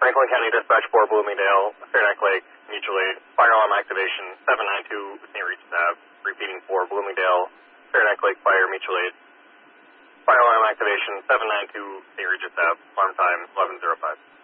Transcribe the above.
Franklin County Dispatch 4, Bloomingdale, Fairneck Lake, mutual aid, fire alarm activation 792 St. Regis Ave, repeating for Bloomingdale, Fairneck Lake Fire, mutual aid, fire alarm activation 792 St. Regis Ave, alarm time 11:05.